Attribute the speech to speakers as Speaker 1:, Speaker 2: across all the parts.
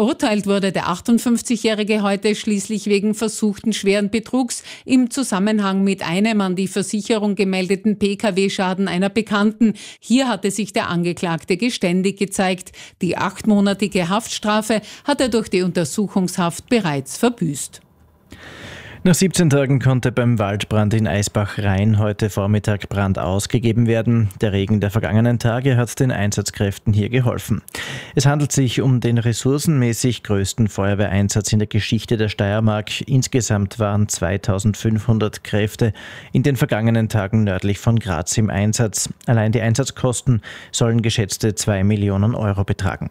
Speaker 1: Verurteilt wurde der 58-Jährige heute schließlich wegen versuchten schweren Betrugs im Zusammenhang mit einem an die Versicherung gemeldeten Pkw-Schaden einer Bekannten. Hier hatte sich der Angeklagte geständig gezeigt. Die 8-monatige Haftstrafe hat er durch die Untersuchungshaft bereits verbüßt.
Speaker 2: Nach 17 Tagen konnte beim Waldbrand in Eisbach-Rhein heute Vormittag Brand ausgegeben werden. Der Regen der vergangenen Tage hat den Einsatzkräften hier geholfen. Es handelt sich um den ressourcenmäßig größten Feuerwehreinsatz in der Geschichte der Steiermark. Insgesamt waren 2500 Kräfte in den vergangenen Tagen nördlich von Graz im Einsatz. Allein die Einsatzkosten sollen geschätzte 2 Millionen Euro betragen.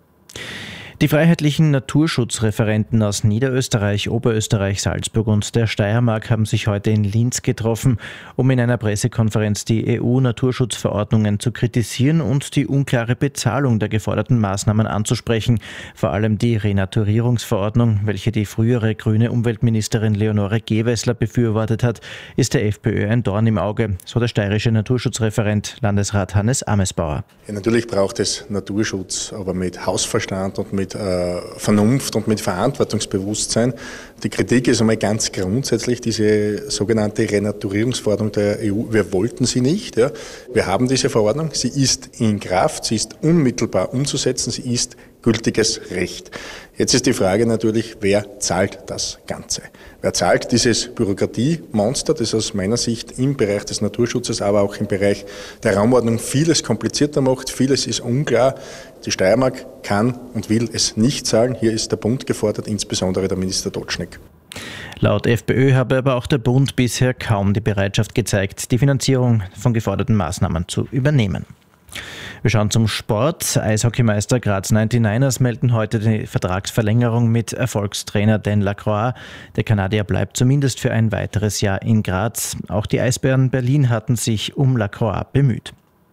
Speaker 2: Die freiheitlichen Naturschutzreferenten aus Niederösterreich, Oberösterreich, Salzburg und der Steiermark haben sich heute in Linz getroffen, um in einer Pressekonferenz die EU-Naturschutzverordnungen zu kritisieren und die unklare Bezahlung der geforderten Maßnahmen anzusprechen. Vor allem die Renaturierungsverordnung, welche die frühere grüne Umweltministerin Leonore Gewessler befürwortet hat, ist der FPÖ ein Dorn im Auge, so der steirische Naturschutzreferent Landesrat Hannes Amesbauer.
Speaker 3: Ja, natürlich braucht es Naturschutz, aber mit Hausverstand und mit Vernunft und mit Verantwortungsbewusstsein. Die Kritik ist einmal ganz grundsätzlich diese sogenannte Renaturierungsverordnung der EU. Wir wollten sie nicht. Ja. Wir haben diese Verordnung. Sie ist in Kraft. Sie ist unmittelbar umzusetzen. Sie ist gültiges Recht. Jetzt ist die Frage natürlich, wer zahlt das Ganze? Wer zahlt dieses Bürokratiemonster, das aus meiner Sicht im Bereich des Naturschutzes, aber auch im Bereich der Raumordnung vieles komplizierter macht, vieles ist unklar. Die Steiermark kann und will es nicht zahlen. Hier ist der Bund gefordert, insbesondere der Minister Dotschnig.
Speaker 2: Laut FPÖ habe aber auch der Bund bisher kaum die Bereitschaft gezeigt, die Finanzierung von geforderten Maßnahmen zu übernehmen. Wir schauen zum Sport. Eishockeymeister Graz 99ers melden heute die Vertragsverlängerung mit Erfolgstrainer Dan Lacroix. Der Kanadier bleibt zumindest für ein weiteres Jahr in Graz. Auch die Eisbären Berlin hatten sich um Lacroix bemüht.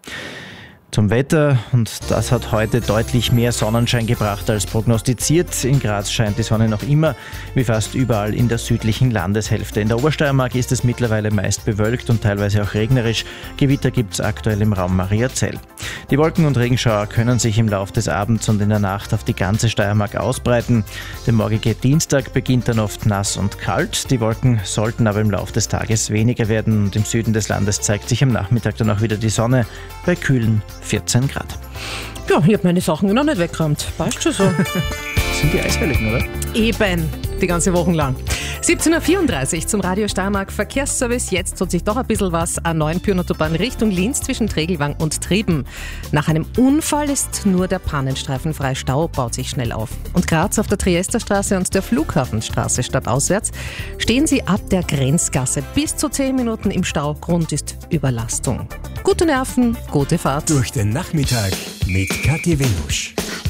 Speaker 2: Zum Wetter, und das hat heute deutlich mehr Sonnenschein gebracht als prognostiziert. In Graz scheint die Sonne noch immer, wie fast überall in der südlichen Landeshälfte. In der Obersteiermark ist es mittlerweile meist bewölkt und teilweise auch regnerisch. Gewitter gibt es aktuell im Raum Mariazell. Die Wolken- und Regenschauer können sich im Laufe des Abends und in der Nacht auf die ganze Steiermark ausbreiten. Der morgige Dienstag beginnt dann oft nass und kalt. Die Wolken sollten aber im Laufe des Tages weniger werden und im Süden des Landes zeigt sich am Nachmittag dann auch wieder die Sonne bei kühlen 14 Grad.
Speaker 4: Ja, ich habe meine Sachen noch nicht weggeräumt. Passt schon so.
Speaker 2: Sind die Eisfälligen, oder?
Speaker 4: Eben, die ganze Woche lang. 17.34 Uhr zum Radio Steiermark Verkehrsservice. Jetzt tut sich doch ein bisschen was. A9 Pyrnenautobahn Richtung Linz zwischen Tregelwang und Trieben. Nach einem Unfall ist nur der Pannenstreifen frei. Stau baut sich schnell auf. Und Graz auf der Triesterstraße und der Flughafenstraße stadtauswärts stehen Sie ab der Grenzgasse bis zu 10 Minuten im Stau. Grund ist Überlastung. Gute Nerven, gute Fahrt.
Speaker 5: Durch den Nachmittag mit Kathi Wenusch.